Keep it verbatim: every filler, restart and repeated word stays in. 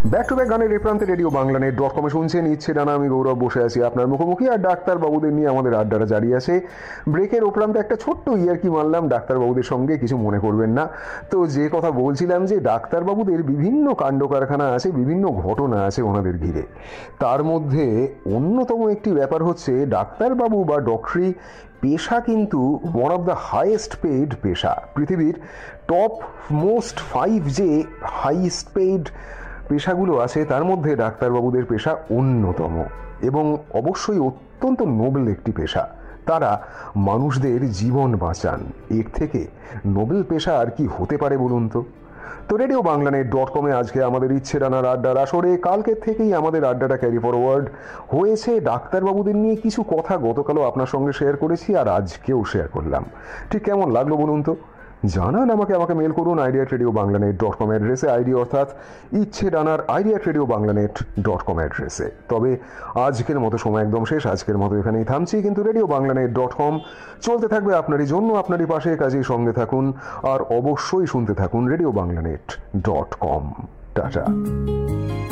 Back to back গানের এই প্রান্তে রেডিও বাংলা নেট ডট কমে শুনছেন ইচ্ছে ডানা। আমি গৌরব বসে আছি আপনার মুখোমুখি, আর ডাক্তারবাবুদের নিয়ে আমাদের আড্ডাটা জারি আছে। ব্রেকের ওপ্রান্তে একটা ছোট্ট ইয়ার কি মারলাম ডাক্তারবাবুদের সঙ্গে, কিছু মনে করবেন না। তো যে কথা বলছিলাম যে ডাক্তারবাবুদের বিভিন্ন কাণ্ড কারখানা আছে, বিভিন্ন ঘটনা আছে ওনাদের ঘিরে। তার মধ্যে অন্যতম একটি ব্যাপার হচ্ছে ডাক্তারবাবু বা ডক্টরি পেশা কিন্তু one of the highest paid পেশা। পৃথিবীর টপ মোস্ট ফাইভ যে হাইয়েস্ট পেইড পেশাগুলো আছে তার মধ্যে ডাক্তারবাবুদের পেশা অন্যতম, এবং অবশ্যই অত্যন্ত নোবেল একটি পেশা। তারা মানুষদের জীবন বাঁচান। এর থেকে নোবেল পেশা আর কি হতে পারে বলুন তো? তো রেডিও বাংলা নেট ডট কমে আজকে আমাদের ইচ্ছে ডানার আড্ডার আসরে কালকের থেকেই আমাদের আড্ডাটা ক্যারি ফরওয়ার্ড হয়েছে। ডাক্তারবাবুদের নিয়ে কিছু কথা গতকালও আপনার সঙ্গে শেয়ার করেছি, আর আজকেও শেয়ার করলাম। ঠিক কেমন লাগলো বলুন তো? জানান আমাকে আমাকে মেল করুন idea radio Bangla net dot com অ্যাড্রেসে, আইডি অর্থাৎ ইচ্ছে ডানার idea radio Bangla net dot com অ্যাড্রেসে। তবে আজকের মতো সময় একদম শেষ, আজকের মতো এখানেই থামছি, কিন্তু radio Bangla net dot com চলতে থাকবে আপনারই জন্য, আপনারই পাশে। কাজেই সঙ্গে থাকুন আর অবশ্যই শুনতে থাকুন radio Bangla net dot com. Tata.